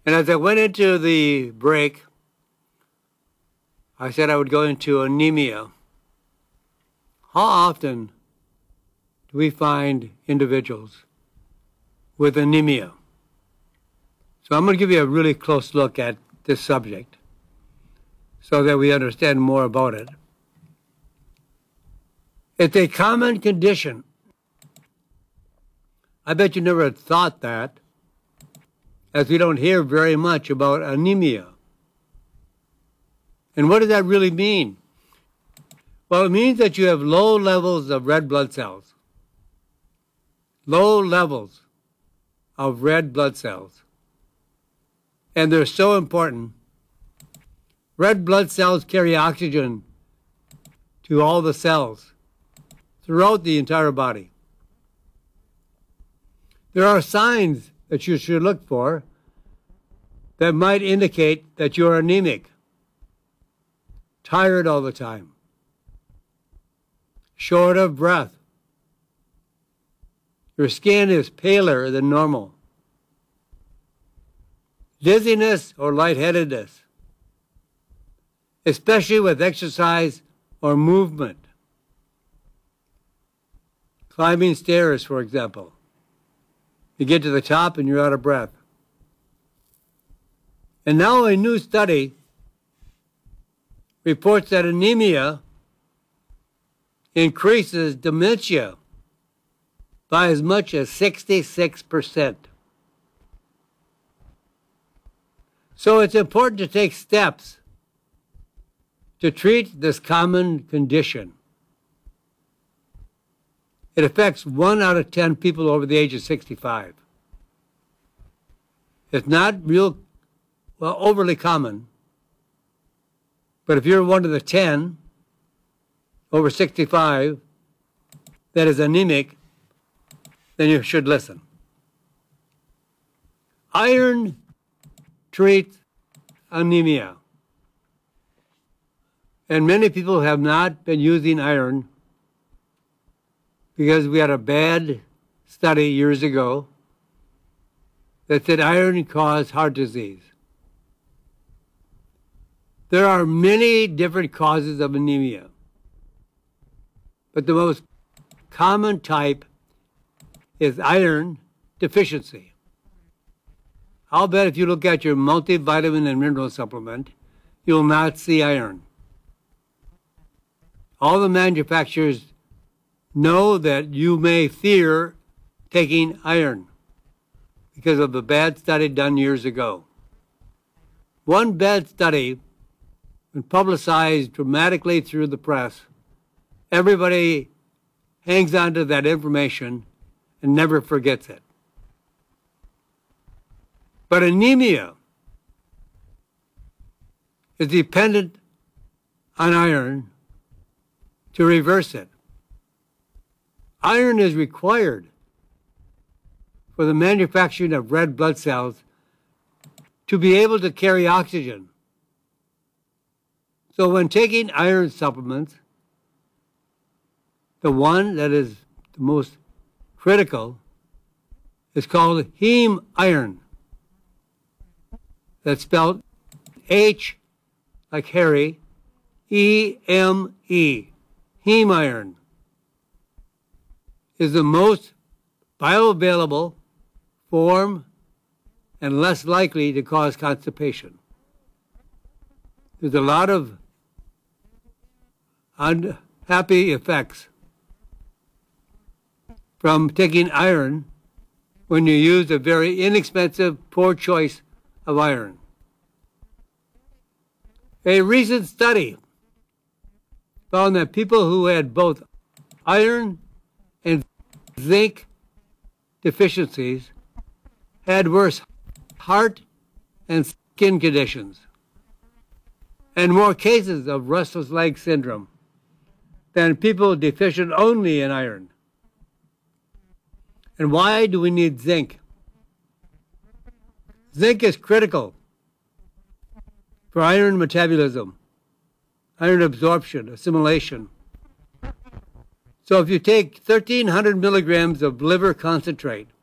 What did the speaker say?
And as I went into the break, I said I would go into anemia. How often do we find individuals with anemia? So I'm going to give you a really close look at this subject so that we understand more about it. It's a common condition. I bet you never thought that, as we don't hear very much about anemia. And what does that really mean? Well, it means that you have low levels of red blood cells. Low levels of red blood cells. And they're so important. Red blood cells carry oxygen to all the cells throughout the entire body. There are signs that you should look for that might indicate that you're anemic, tired all the time, short of breath. Your skin is paler than normal. Dizziness or lightheadedness, especially with exercise or movement. Climbing stairs, for example. You get to the top and you're out of breath. And now a new study reports that anemia increases dementia by as much as 66%. So it's important to take steps to treat this common condition. It affects 1 out of 10 people over the age of 65. It's not overly common, but if you're one of the 10 over 65 that is anemic, then you should listen. Iron treats anemia. And many people have not been using iron because we had a bad study years ago that said iron caused heart disease. There are many different causes of anemia, but the most common type is iron deficiency. I'll bet if you look at your multivitamin and mineral supplement, you'll not see iron. All the manufacturers know that you may fear taking iron because of the bad study done years ago. One bad study, when publicized dramatically through the press, everybody hangs on to that information and never forgets it. But anemia is dependent on iron to reverse it. Iron is required for the manufacturing of red blood cells to be able to carry oxygen. So when taking iron supplements, the one that is the most critical is called heme iron. That's spelled H like Harry, E-M-E. Heme iron is the most bioavailable form and less likely to cause constipation. There's a lot of unhappy effects from taking iron when you use a very inexpensive, poor choice of iron. A recent study found that people who had both iron and zinc deficiencies had worse heart and skin conditions and more cases of restless leg syndrome than people deficient only in iron. And why do we need zinc? Zinc is critical for iron metabolism, iron absorption, assimilation. So if you take 1,300 milligrams of liver concentrate